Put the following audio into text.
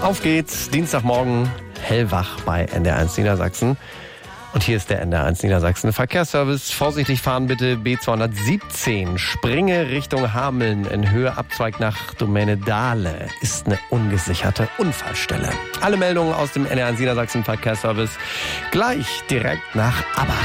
Auf geht's, Dienstagmorgen, hellwach bei NDR1 Niedersachsen. Und hier ist der NDR1 Niedersachsen Verkehrsservice. Vorsichtig fahren bitte, B217, Springe Richtung Hameln in Höhe Abzweig nach Domäne Dahle ist eine ungesicherte Unfallstelle. Alle Meldungen aus dem NDR1 Niedersachsen Verkehrsservice gleich direkt nach ABBA.